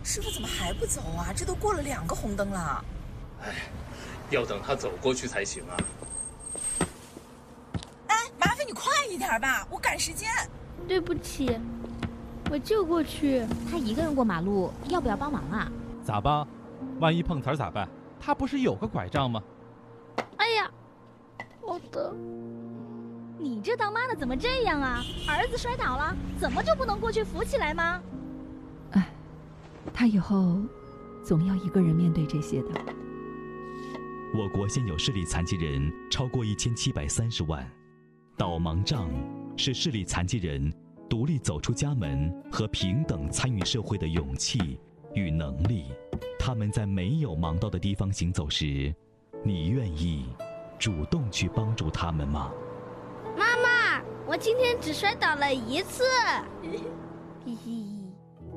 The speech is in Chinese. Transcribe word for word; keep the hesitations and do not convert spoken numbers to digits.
师傅怎么还不走啊？这都过了两个红灯了。 哎，要等他走过去才行啊。 哎，麻烦你快一点吧，我赶时间。 对不起，我就过去。 他一个人过马路，要不要帮忙啊？ 咋办？万一碰瓷儿咋办？他不是有个拐杖吗？ 哎呀，好的。 你这当妈的怎么这样啊？儿子摔倒了，怎么就不能过去扶起来吗？ 哎，他以后总要一个人面对这些的。 我国现有视力残疾人超过一千七百三十万，导盲杖是视力残疾人独立走出家门和平等参与社会的勇气与能力。他们在没有盲道的地方行走时，你愿意主动去帮助他们吗？ 妈妈，我今天只摔倒了一次。嘿嘿。